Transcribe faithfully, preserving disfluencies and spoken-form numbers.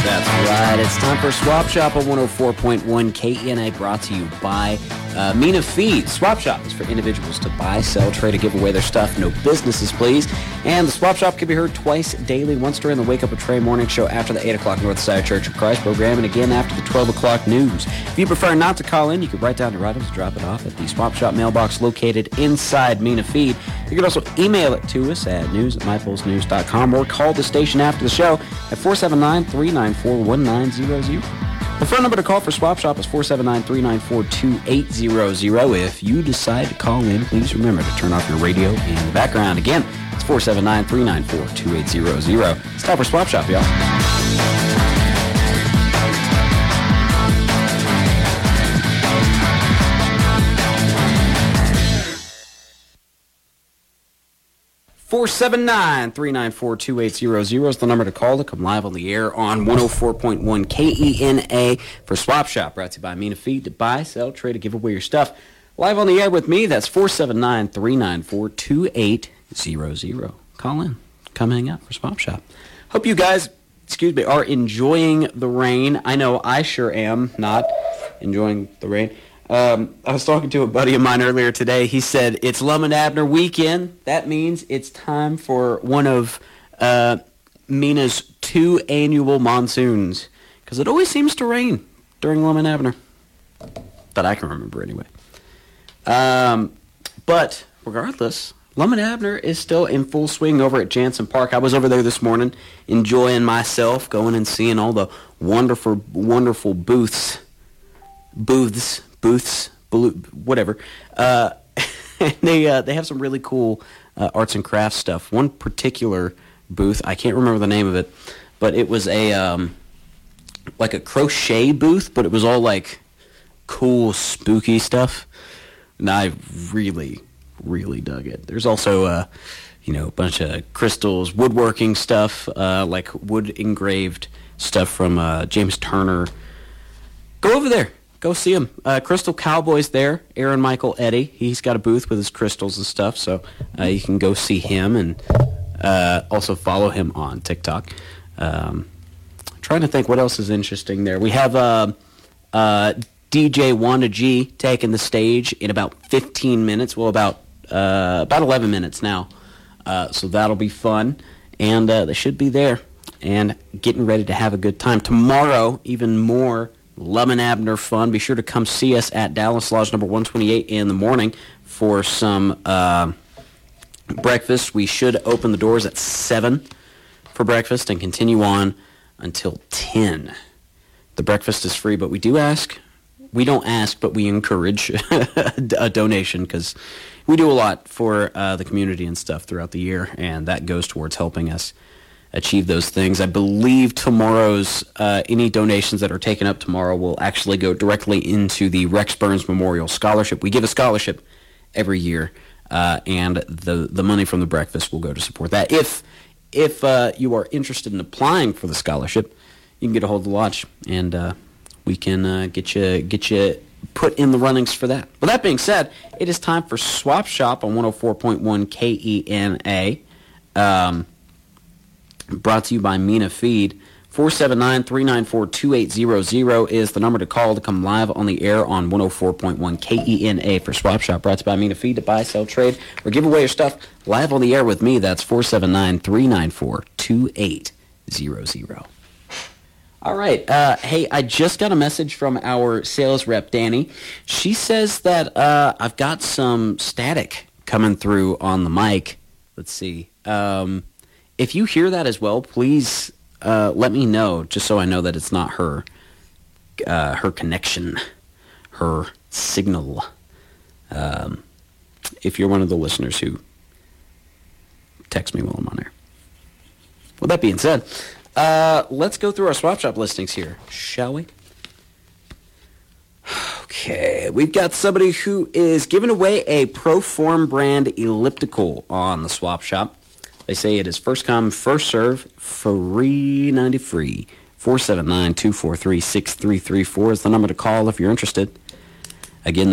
That's right. It's time for Swap Shop on one oh four point one K E N A, brought to you by uh, Mina Feed. Swap Shop is for individuals to buy, sell, trade, or give away their stuff. No businesses, please. And the Swap Shop can be heard twice daily, once during the Wake Up with Trey morning show after the eight o'clock Northside Church of Christ program, and again after the twelve o'clock news. If you prefer not to call in, you can write down your items, drop it off at the Swap Shop mailbox located inside Mina Feed. You can also email it to us at news at my poles news dot com or call the station after the show at four seven nine, three nine four, one nine zero zero. The phone number to call for Swap Shop is four seven nine, three nine four, two eight zero zero. If you decide to call in, please remember to turn off your radio in the background. Again, it's four seven nine, three nine four, two eight zero zero. It's time for Swap Shop, y'all. four seven nine, three nine four, two eight zero zero is the number to call to come live on the air on one oh four point one K E N A for Swap Shop, brought to you by Mina Feed. To buy, sell, trade, or give away your stuff. Live on the air with me, that's four seven nine, three nine four, two eight zero zero. Call in. Come hang out for Swap Shop. Hope you guys, excuse me, are enjoying the rain. I know I sure am not enjoying the rain. Um, I was talking to a buddy of mine earlier today. He said, it's Lum and Abner weekend. That means it's time for one of uh, Mina's two annual monsoons. Because it always seems to rain during Lum and Abner. That I can remember anyway. Um, but regardless, Lum and Abner is still in full swing over at Jansen Park. I was over there this morning enjoying myself, going and seeing all the wonderful, wonderful booths. Booths. Booths, blue, whatever. Uh, they uh, they have some really cool uh, arts and crafts stuff. One particular booth, I can't remember the name of it, but it was a um, like a crochet booth, but it was all like cool, spooky stuff. And I really, really dug it. There's also uh, you know, a bunch of crystals, woodworking stuff, uh, like wood engraved stuff from uh, James Turner. Go over there. Go see him. Uh, Crystal Cowboy's there. Aaron Michael Eddy. He's got a booth with his crystals and stuff, so uh, you can go see him and uh, also follow him on TikTok. Um, trying to think what else is interesting there. We have uh, uh, D J Wanda G taking the stage in about fifteen minutes. Well, about uh, about eleven minutes now. Uh, so that'll be fun, and uh, they should be there and getting ready to have a good time. Tomorrow, even more Lum and Abner fun. Be sure to come see us at Dallas Lodge number one twenty-eight in the morning for some uh, breakfast. We should open the doors at seven for breakfast and continue on until ten. The breakfast is free, but we do ask. We don't ask, but we encourage a donation because we do a lot for uh, the community and stuff throughout the year, and that goes towards helping us achieve those things. I believe tomorrow's, uh, any donations that are taken up tomorrow will actually go directly into the Rex Burns Memorial Scholarship. We give a scholarship every year, uh, and the, the money from the breakfast will go to support that. If if uh, you are interested in applying for the scholarship, you can get a hold of the lodge, and uh, we can uh, get you get you put in the runnings for that. With that being said, it is time for Swap Shop on one oh four point one K E N A. Um... Brought to you by Mina Feed. four seven nine, three nine four, two eight zero zero is the number to call to come live on the air on one oh four point one K E N A for Swap Shop. Brought to you by Mina Feed. To buy, sell, trade, or give away your stuff live on the air with me. That's four seven nine, three nine four, two eight zero zero. All right. Uh, hey, I just got a message from our sales rep, Danny. She says that uh, I've got some static coming through on the mic. Let's see. Um... If you hear that as well, please uh, let me know, just so I know that it's not her, uh, her connection, her signal. Um, if you're one of the listeners who text me while I'm on air. With that being said, uh, let's go through our Swap Shop listings here, shall we? Okay, we've got somebody who is giving away a Proform brand elliptical on the Swap Shop. They say it is first come, first serve, free ninety free. four seven nine, two four three, six three three four is the number to call if you're interested. Again,